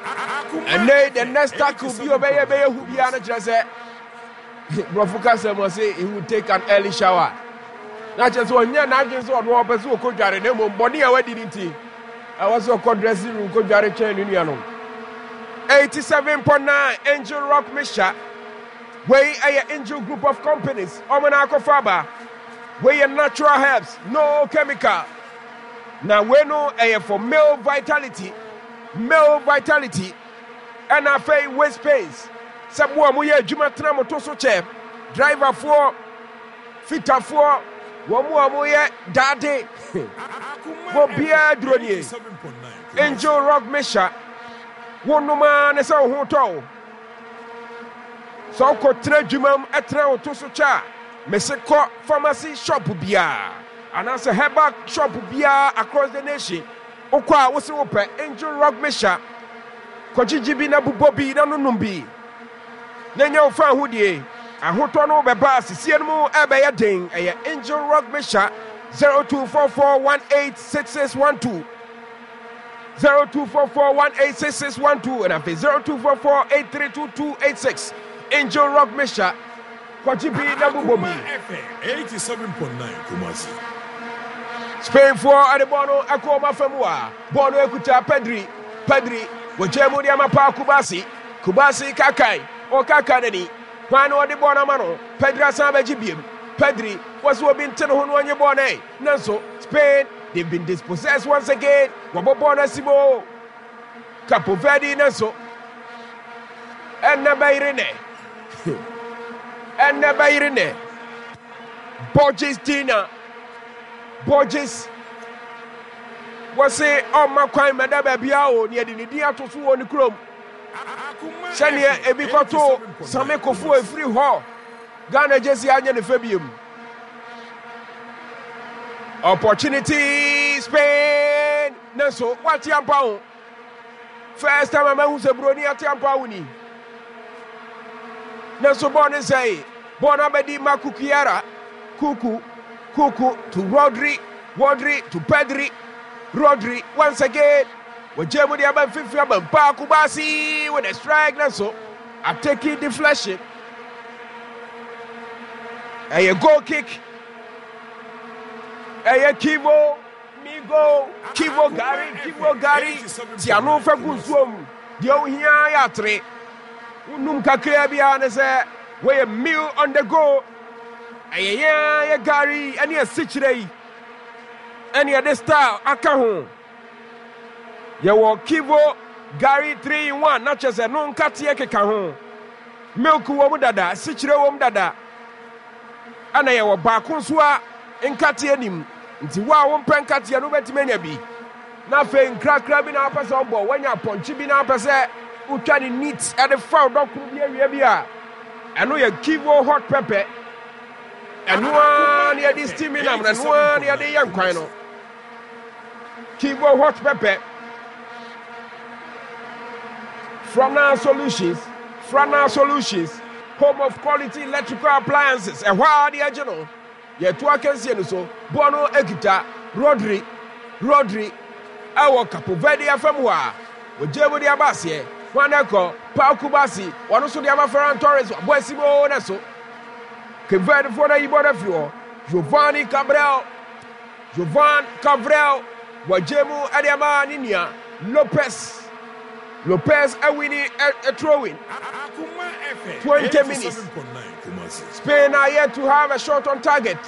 And then the next tackle be obey who be an just Brofuka say he would take an early shower. Not just one year, not just one person who could carry them on body away, didn't he? I was so called dressing room, could carry chain in Yano. 87.9 Angel Rock Misha. Where a Angel group of companies, Omanako Faba. Where a natural herbs, no chemical. Now we know for male vitality, and I pay waste space. Someone we are Jumatram Motoso chair, driver for, fitter for, one more we are daddy. Bobia Dronier, Angel Rock Misha, one no man is our hotel. So ko trejumam etra otoso cha meseko pharmacy shop bia and as a herbal shop bia across the nation okwa wo se wo pe Angel Rock Misha kojijibi na bubobi na nunumbi nenya wo fa hodie ahoto no be ba sisi no e be yeden eye Angel Rock Misha 0244186612 0244186612 and after 0244832286 Angel Rock Misha Kwachibi Nabubobi 87.9 Kumasi Spain for Adebono Akoma Famua Bono Ekuta Pedri Wajemu Diamapa Kubasi Kakai or Kakanani Pano Adebona Mano Pedra Samajibim Pedri was who been 10 on your bonnet Nanso Spain they've been dispossessed once again Wabobona Simo Capo Verde Nanso and Nabairene and Nabairene Borges Dina Borges was say on my crime Madame Biao near the Nidia to Fu on the Chrome Shania Ebikoto Sameko Fu a free hall Ghana Jesse Anyan Fabium Opportunity Spain Naso what Yampao first time I who's a brony at Yampauni Naso Bonne say Bonabedi Makukiara Kuku to Rodri to Pedri Rodri once again with Germany about 50 about Pakubasi with a strike Naso attacking deflection a goal kick a Kivo Gary Tiano Fagusum Dio here yatre Unum Kakabia say we a meal on the go a Gary any a situation any other style Akaho Yawo Kivo Gary 3-in-1 not just a non Katiake Kahon Milk Womdada Sichre Womdada and I were Bakunswa in Katianim nti wa won penkatia no betimanya bi na fe nkrakra bi na apese obo wanya ponchi bi na apese utwa ni neat at the foul dokuru bi awia bi a eno ya Kivo hot pepper eno an ya di steam na eno an ya di yankwan no Kivo hot pepper Frana Solutions home of quality electrical appliances and why the original ye to akensie no so Bono Ekita Rodri awo Capo Verde afam ho a ojebo dia basie wanako Pakubasi wono so dia ma Ferran Torres boasimo na so ke Verde for na yiboda fio Jovan Cabral wajemu adiama ninia Lopez winning a throw-in 20 minutes Spain are yet to have a shot on target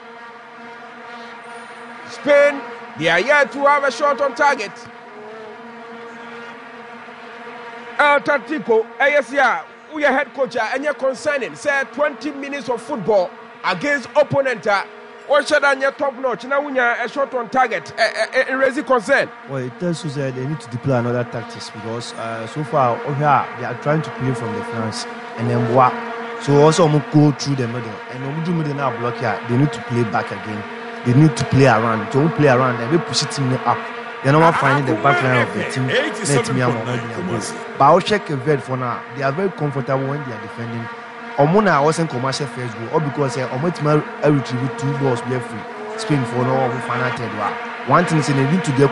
El Tactico ASR we are head coach and you're concerning say 20 minutes of football against opponent or should I top notch now we are a shot on target raising concern. Well, it tells you that they need to deploy another tactics because so far they are trying to play from the flanks and then what so also go through the middle and middle now block here they need to play back again they need to play around don't play around they will push it up they're not finding the back line of the team but I'll check a vet for now they are very comfortable when they are defending Omona wasn't commercial first goal or because Omotima retrieve 2 balls left free Spain for no final third one thing is they need to get